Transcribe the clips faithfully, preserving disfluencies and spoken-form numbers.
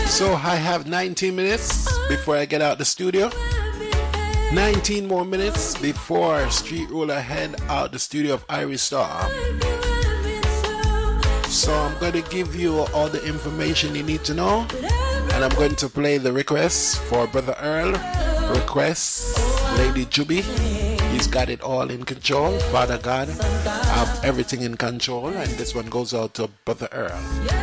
So I have nineteen minutes before I get out the studio. nineteen more minutes before Street Ruler head out the studio of Iris Star. So I'm going to give you all the information you need to know. And I'm going to play the requests for Brother Earl. Requests, Lady Juby. He's got it all in control. Father God have everything in control. And this one goes out to Brother Earl.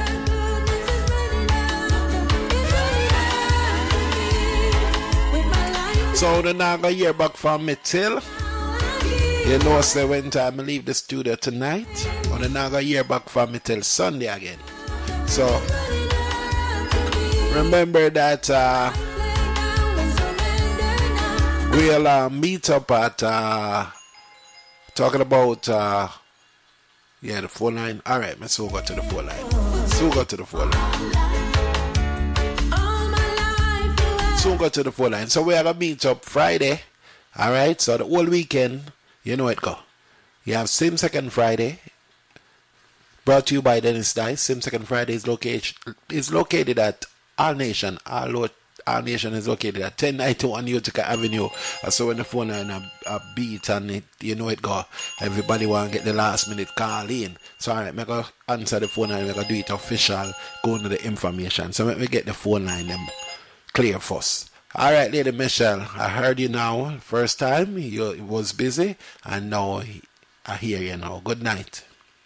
So the Naga year back from me till. You know, say when time I leave the studio tonight. On the Naga year back from me till Sunday again. So remember that uh, we'll uh, meet up at uh, talking about uh, yeah, the phone line. Alright, let's go to the phone line. Let's go to the phone line. Soon go to the phone line. So we are going to meet up Friday. Alright, so the whole weekend, you know it go. You have Sim Second Friday. Brought to you by Dennis Dice. Sim Second Friday is located, is located at All Nation. All, All Nation is located at ten ninety-one Utica Avenue. So when the phone line a, a beat and it, you know it go. Everybody want to get the last minute call in. So alright, I'm going to answer the phone line. I'm going to do it official. Go into the information. So let me get the phone line them clear first. All right, Lady Michelle, I heard you now. First time you was busy, and now I hear you now. Good night.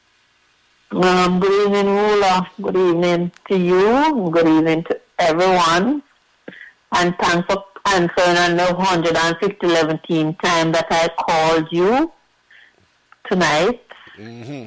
Um, good evening, Rula. Good evening to you. Good evening to everyone. And thanks for answering on the one hundred fifty-eleventh time that I called you tonight. Mm-hmm.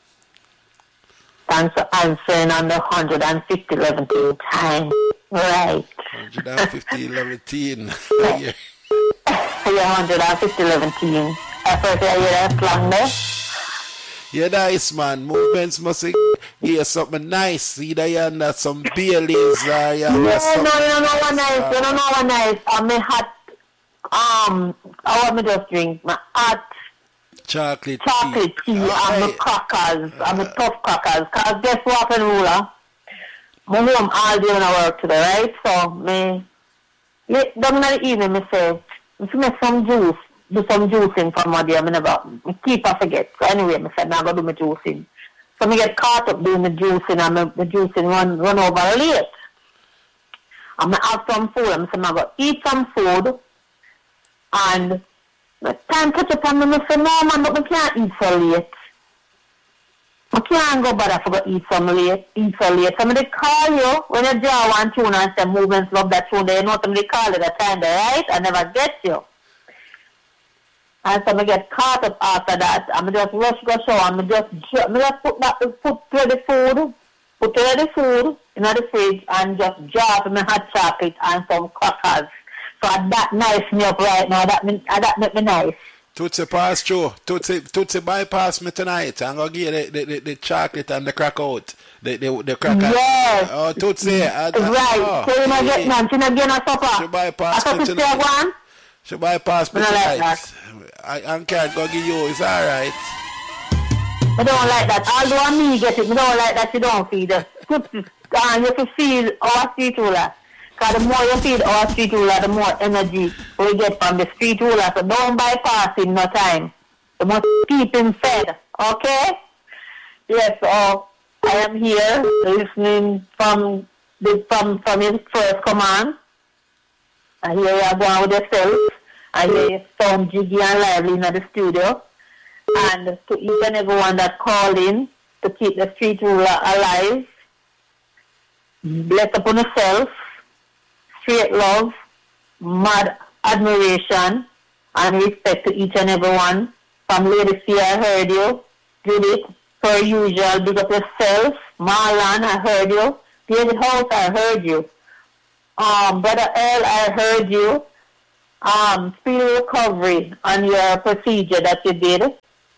Thanks for answering on the one hundred fifty-eleventh time. Right. one hundred fifty eleven. Yeah. Yeah, one hundred fifty eleven. I first I hear that slang there. Yeah, nice, man. Movements must hear something nice. Either you're under some Baileys or you're no, something. No, no, no, no, one nice. No, no, no, one nice. I'm a hot, um, I want me just drink my hot chocolate, chocolate tea. tea. I'm a crackers. I'm a tough crackers. Because guess what, Ruler? I'm home all day when I work today, right? So, me, late down in the evening, I say, if you make some juice, do some juicing for my day, I never, I keep I forget. So anyway, I said, now I'm going to do my juicing. So I get caught up doing the juicing, and my, the juicing run, run over late. I'm going to have some food. I'm going to eat some food, and the time catch up on me, I say, no, man, but I can't eat so late. I can't go, but I forgot to eat some late, eat so late. Somebody call you when you draw one tune and say movements love that tune. They know somebody call you that time, right? I never get you. And so I get caught up after that. I'm just rush, go show. I'm just, I'm just put back, put to the food, put to the food in the fridge and just drop my hot chocolate and some crackers. So that nice me up right now. That me, that make me nice. Tootsie pass through. Tootsie, Tootsie bypass me tonight. I'm going to give you the, the, the, the chocolate and the crack out. The, the, the cracker. Yes. Oh, Tootsie. I, I, right. Oh, so you might get none. She not get no supper. She bypass me tonight. She bypass me tonight. Like I, I can't go give you. It's all right. I don't like that. Although I me get it, I don't like that you don't feed us. And you have to feed our street ruler. Because the more you feed our street ruler, the more energy we get from the street ruler. So don't bypass him no time. You must keep him fed. Okay? Yes, so I am here listening from the from, from his first command. I hear you are going with yourself. I hear you sound jiggy and lively in the studio. And to each and everyone that called in to keep the street ruler alive, bless upon yourself. Straight love, mad admiration, and respect to each and every one. From Lady C, I heard you. Judith, per usual, big up yourself. Marlon, I heard you. David House, I heard you. Um, Brother Earl, I heard you. Um, speedy recovery on your procedure that you did.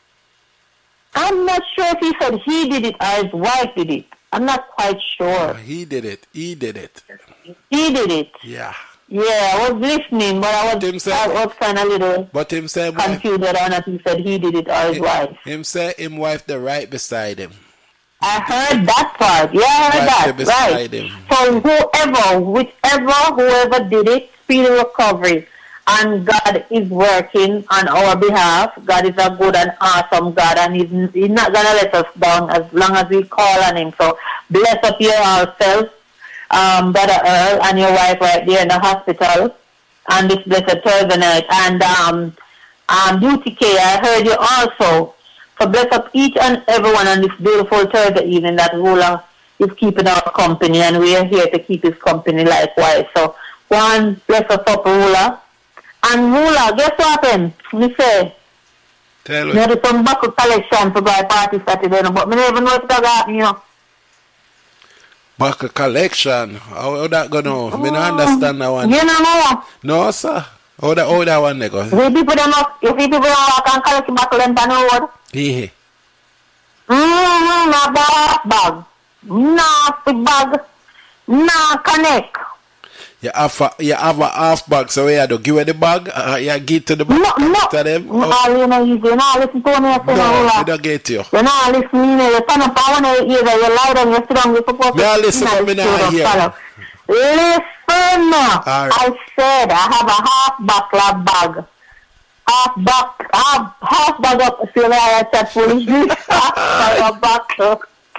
I'm not sure if he said he did it or his wife did it. I'm not quite sure. Uh, he did it. He did it. He did it. Yeah. Yeah, I was listening, but I was, say, I was kind of little but him say, confused whether or not he said he did it or his him, wife. Him say him wife the right beside him. I heard that part. Yeah, I heard Right that. Right. him. So whoever, whichever, whoever did it, speedy recovery. And God is working on our behalf. God is a good and awesome God, and He's, he's not going to let us down as long as we call on Him. So bless up yourself, um, Brother Earl, and your wife right there in the hospital on this blessed Thursday night. And um, um, Beauty K, I heard you also. So bless up each and everyone on this beautiful Thursday evening that Ruler is keeping our company, and we are here to keep his company likewise. So one, bless us up, Ruler. And Ruler, guess what happened? Me say, Tell me me. had some buckle collection for my party Saturday, no, but me never know if it got me, you know. Back a collection. How, how that go now? Me no understand that one. You know, no. No, sir. How that, how that one they go? If people don't know, if people don't know, can collect the buckle and turn over. Yeah. Mm-hmm, no bag, bag. No bag. No connect. You have a, you have a half bag, so you have to give her the bag, uh, you give to the bag, No, no. to them. No, Oh, you know, you do not listen to me. I say, no, no, I don't get you. you not listen to me. You turn up on one ear, you lie down, you sit down, you're supposed Me to I listen, but me not hear. Listen, All right. I said I have a half buckler bag. Half buck, half, half bag up, feel like I said foolishly. Half bag of buckle.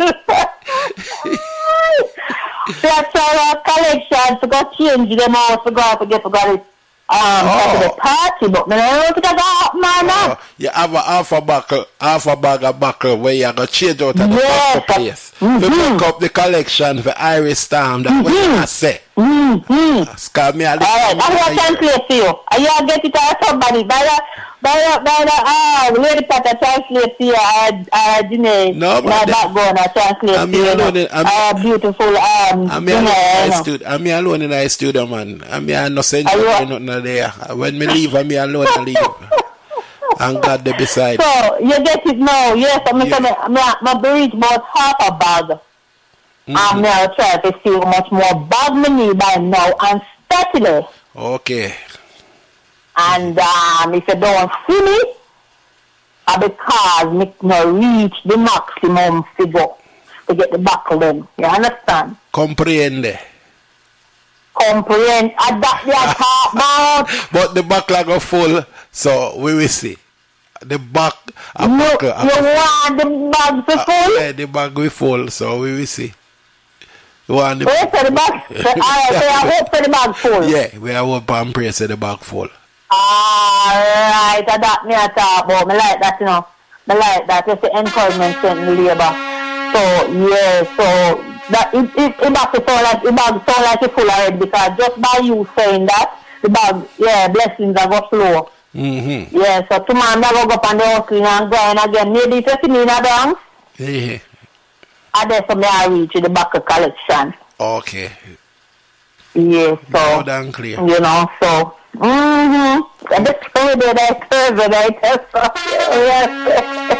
So I try our collection to go change them all to go out to get to go it. Um, Oh. to the party, but me I don't know if I got man Oh, up. you have a half a buckle, half a bag of buckle where you go change out of the Yes. buckle place. Mhm. To pick up the collection for Iris Storm, that's what you I say. Mm-hmm. Scar me a All right, I'm going to translate to you. Are you get it out of somebody? By the, by the, by the, ah, Lady Pat, I translate to you. I, I, Janae, No, my but backbone, I translate I'm to you. alone in- I'm- Ah, beautiful, um, I'm here Janae, alone you in the know. studio. I'm here alone in the studio, man. I'm here no sense Are you- of nothing there. When me leave, I'm here alone. I leave. And God there beside. So, you get it now. Yes, I'm Yeah. yeah. I'm I'm reach about half a bag. Mhm. I'm now trying to see how much more bag me need by now and steadily. Okay. And um, if you don't see me, uh, because me no reach the maximum figure to get the buckle in. You understand? Comprehend. Comprehend. I that they are talk about. But the buckle go full, so we will see. The back, a You, buckle, you a, want the bag to uh, full? yeah, the bag will full, so we will see. You want the, Wait for the bag. Alright, so I hope for the bag full. yeah, we have hope and pray say the bag full. Alright, that me I talk about. Me like that, you know. Me like that. It's the encouragement sent me labor. So yeah, so that it it, it back to sound like it bag sound like it full already because just by you saying that, the bag, yeah, blessings are go flow. Mm-hmm. Yeah, so tomorrow I go up on the hustling and going again. Maybe if you see me in a dance, Yeah. I there for me I reach the back of collection. Okay. Yeah, so Loud and clear. you know, so mm-hmm. And this Friday that Thursday night, so yes.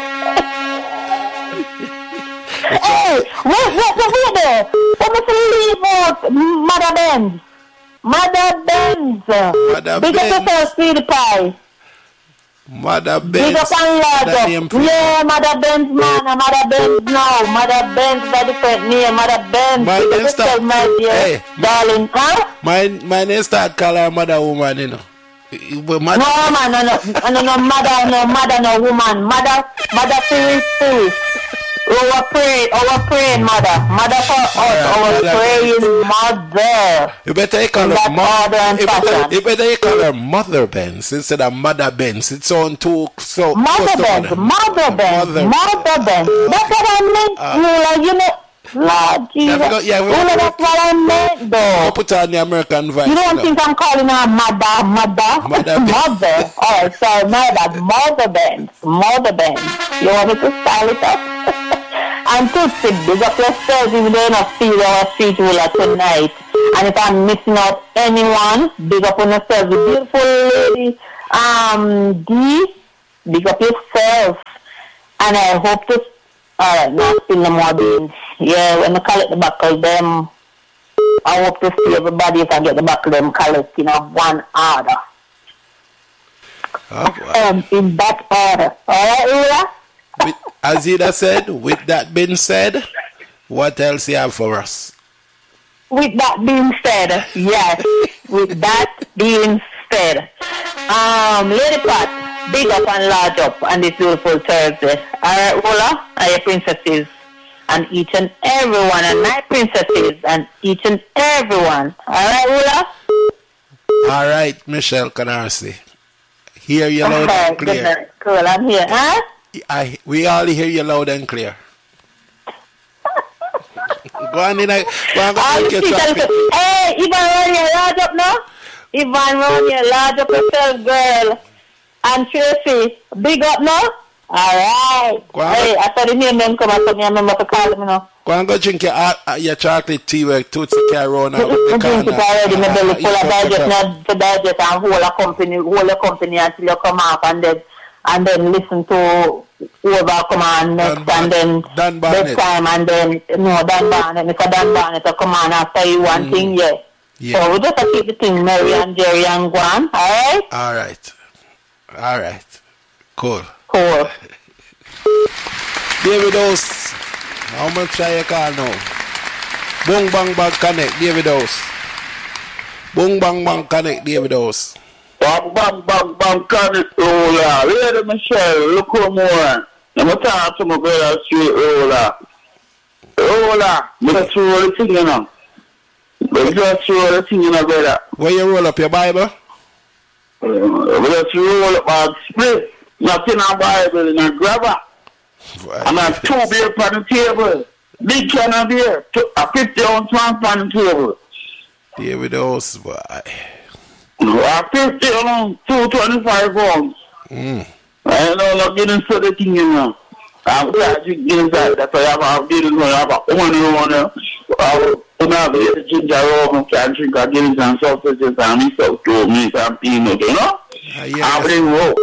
Hey, wait, wait, wait, wait there. Let me leave out Mother Benz. Mother Benz. Mother Big up Benz. yourself, sweetie pie. Mother Big Benz. up and That large name up. for- Yeah, Mother Benz, man. and Mother Benz now. Mother Benz is a different name. Mother Benz. My Big up name start- yourself, my dear. Hey. Darling. Huh? My my name start call her mother woman, you know. But mother, No, man. No, no. No, no, mother, no, mother, no woman. Mother, mother, spirit, spirit. Our pray, our praying mother. Mother for us. Our mother. praying mother. you better you call In her that mother. order and You better, fashion. you better you call her mother Benz instead of mother Benz. It's on too so Mother close to Benz, mother Benz, Mother. mother Benz. That's what I meant. Uh, you know, you know, Lord Jesus. we got- yeah, we you know, got- that's what I meant, Go though. put on the American vibe. You don't now. think I'm calling her mother, mother, Mother Benz. mother? All right, sorry, mother, mother Benz, mother Benz. You want me to style it up? And Tootsie, big up yourself if they not feel our street ruler tonight. And if I'm missing out anyone, big up on yourself. The beautiful lady, um, D, big up yourself. And I hope to, alright, now still no more beans. Yeah, when I collect the buckle, them, I hope to see everybody if I get the buckle, them collect in a one order. Oh, wow. Um, in that order. Alright, Ula? with, as Ida said, with that being said, what else you have for us? With that being said, yes. With that being said, um, Lady Pat, big up and large up on this beautiful Thursday. All right, Ola, and your princesses, and each and everyone, and my princesses, and each and everyone. All right, Ola? All right, Michelle Canarsie. Hear you loud Okay, and clear. good. Cool, I'm here. Huh? I, we all hear you loud and clear. Go on in, go on, go Oh, take your you see, chocolate. hey, Ivan Ronnie, large up now. Ivan Ronnie, large up yourself, girl. And Tracy, big up now. All right. Go on, Hey, go- I saw the name them come up, so I remember to call them now. Go and go drink your, uh, uh, your chocolate tea with Tootsie Carona. I drink it already, my belly full of digest, not to digest and hold a company, hold a company until you come off and then, and then listen to whoever come on next Dan and then Dan Barnett. bedtime and then, no, Dan Barnett, Mister Dan Barnett to come on after you one thing, yeah. Yeah. So we just have to keep the thing Mary and Jerry and Guan, alright? All right. All right. Cool. Cool. David House. How much are you call now? Boom Bang Bang Connect, David House. Boom Bang Bang Connect, David House. Bang, bang, bang, bang, connect roller. Lady Michelle, look how more. Let me talk to my brother straight roller. Roller, me just roll the thing, you know. Me just roll the thing, you know, brother. Where you roll up your Bible? Uh, Me just roll up my split. Nothing on Bible in a grabber. And I have two beer on the table. Big can of beer. Two, a fifty ounce one on the table. David House, boy. A fifty ounce, two twenty-five ounce. Mm. I know not getting so the thing, you know. I'm glad you get inside. That's why I'm out getting one. I'm out one and one. I'm out there. Ginger rum, can drink a guineas and sausages and me so to me and peanut, you know. Uh, yeah, I yes. bring hope.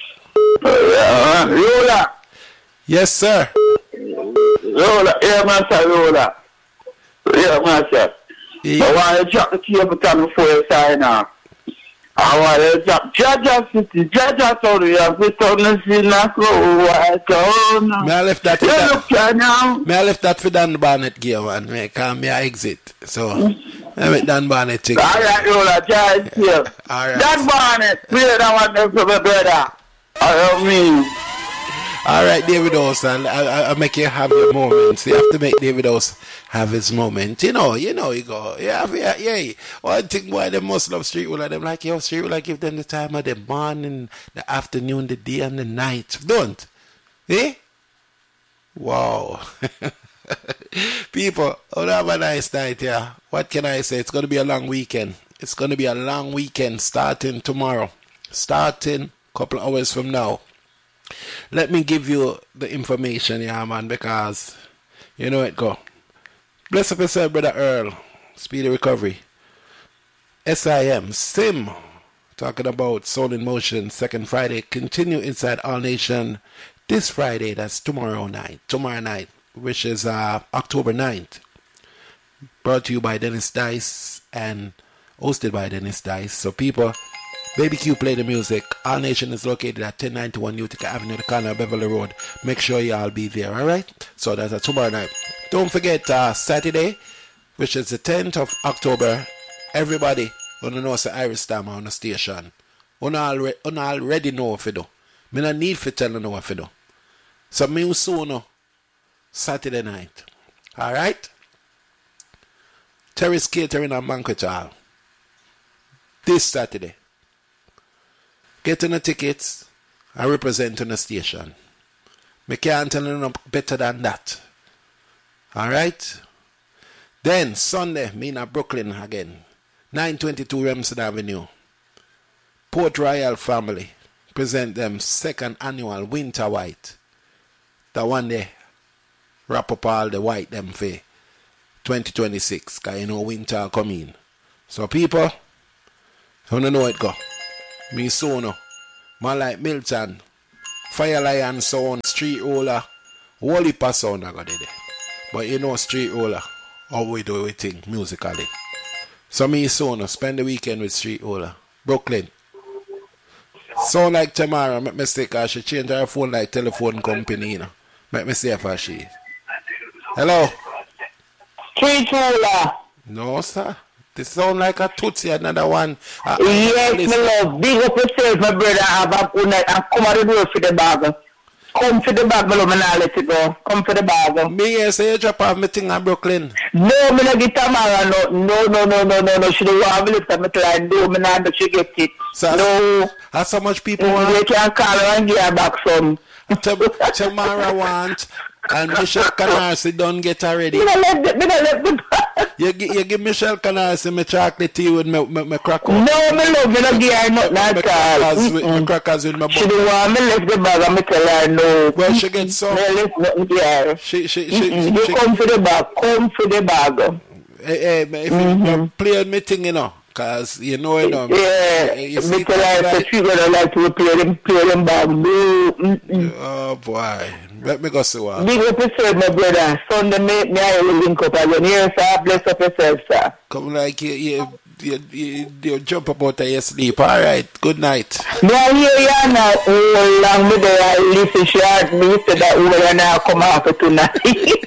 Uh, Lola, Yes, sir. Lola, yeah, master, Lola. Yeah, master. Yeah. I want to drop the cable time before you sign off. I want to drop Jaja City, Jaja Sorry, I put on the scene, I go, I go. Me I left that for You Dan. look here now. Me I left that for Dan Barnett game, man. Me can me I exit. So I make Dan Barnett take. All right, Lola, Jaja here. All right. That Barnett, play that one there for my brother. I don't mean. All right, David House, and I, I, I make you have your moments. You have to make David House have his moment. You know, you know, you go, yeah, yeah, yeah. One thing why they must love Street Will, them like, yo, Street Will, I give them the time of the morning, the afternoon, the day, and the night. Don't. Eh? Wow. People, oh, have a nice night, yeah. What can I say? It's going to be a long weekend. It's going to be a long weekend starting tomorrow. Starting a couple of hours from now. Let me give you the information, yeah, man, because you know it go. Bless up yourself, Brother Earl. Speedy recovery. S I M, Sim, talking about Soul in Motion, second Friday. Continue inside All Nation this Friday, that's tomorrow night. Tomorrow night, which is uh, October ninth. Brought to you by Dennis Dice and hosted by Dennis Dice. So people, Baby Q play the music. All Nation is located at ten ninety-one Utica Avenue, the corner of Beverly Road. Make sure y'all be there, alright? So that's a tomorrow night. Don't forget uh, Saturday, which is the tenth of October. Everybody, wanna know it's Iris Stammer on the station. Una already, una already know what to do. Me no need to tell you know what to do. So me will soon know Saturday night. Alright? Terry's Catering and Banquet Hall. This Saturday. Getting the tickets and representing the station. Me can't tell you no better than that. Alright? Then Sunday, me in Brooklyn again. nine twenty-two Remsen Avenue. Port Royal family present them second annual Winter White. The one day wrap up all the white them for twenty twenty-six. Cause you know winter coming. So people, you don't know it go. Me soon, man like Milton, Fire Lion Sound, Street Roller, Wally Pass Sound I got there. But you know Street Roller, how we do everything musically. So me soon, spend the weekend with Street Roller. Brooklyn. Sound like Tamara, make me say, cause she changed her phone like telephone company, you know. Make me see if I she. Hello? Street ruler. No, sir. This sound like a Tootsie, another one. Uh, Yes, listen. my love. Big up yourself, my brother. Have a good night and come out the door for the bag. Come for the bag, my love, and I'll let it go. Come for the bag. Me here say you drop off me thing in Brooklyn. No, me not get Tamara. No, no, no, no, no, no, no. She don't want me to lift up my client. No, me not make she get it. So No. That's so much people Mm, want. you can call her and give her back some. Tam- Tamara want and Michelle Canarsi don't get her ready. Me not let the, me not let the You, gi- you give Michelle Canarsi my chocolate tea with my, my, my crackers. No, me love me not give her nothing My at all. crackers with, my Mm-mm. crackers with my She butter. don't want me lift the bag and me tell her no. Well, she gets some. Me lift nothing give her. She, she, she, Mm-mm. she, You come for the bag. Come for the bag. Hey, hey, if Mhm. you play me thing, you know, cause you know, you know. Yeah, You me see, tell her right? that she gonna like to play them, play them bag. No, mm-mm. Oh boy, let me go see what. Big up yourself, my brother. Sunday, me, me I will link up again. Yes, sir. Bless up yourself, sir. Come like you, you, you, you, you jump up out of your sleep. All right, good night. Me I hear you now. Oh, long me there. I listen short. Me say that we will now come after tonight.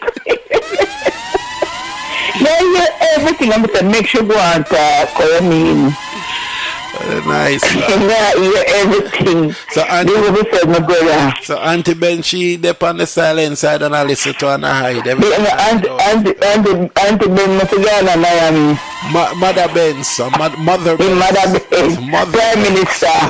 Me I hear everything. I'm saying make sure go and talk. Come in. Uh, nice. Me I hear everything. So Auntie, Big up yourself, my brother. so Auntie Ben, she dip on the silent side and I listen to her and I hide. Me, Everything. Auntie, Auntie, Auntie, Auntie Ben Masigan and Miami. Ma- Mother Ben, so mo- Mother In Ben. Mother Ben, Mother Prime Minister.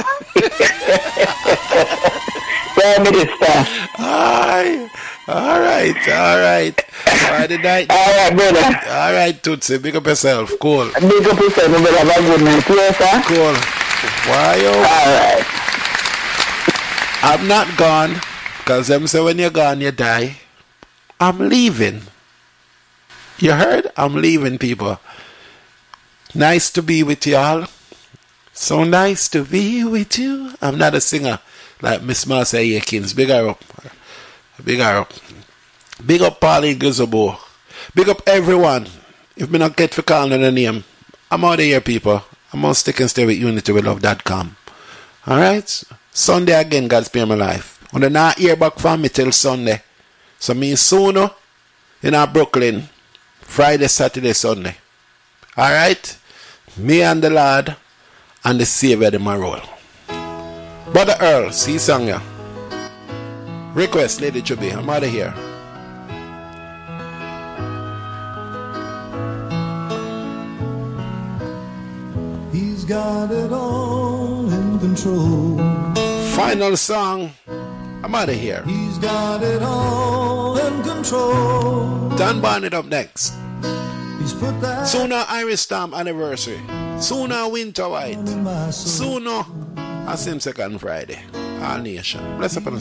Prime Minister. Aye. All right, all right. All right, the night. All right, brother. All right, Tootsie, big up yourself. Cool. Big up yourself, brother. Have a good night. Yes, sir. Cool. Why yo? All right. I'm not gone, because them say when you're gone, you die. I'm leaving. You heard? I'm leaving, people. Nice to be with y'all. So nice to be with you. I'm not a singer like Miss Marcia Akins. Big her up. Big her up. Big up Pauline Gizabo. Big up everyone. If me not get for calling the name, I'm out of here, people. I'm on stick and stay with unity with love dot com. Alright? Sunday again, God spare my life. On the not hear back from me till Sunday. So me sooner in our Brooklyn. Friday, Saturday, Sunday. Alright? Me and the Lord and the Savior the roll. Brother Earl, see song ya. Request, Lady Chubby. I'm out of here. He's got it all in control. Final song. I'm out of here. He's got it all in control. Dan Barnett up next. He's put that Sooner Irish Storm anniversary. Sooner Winter White. in my soul. Sooner a Sim Second Friday. All nation. Bless up on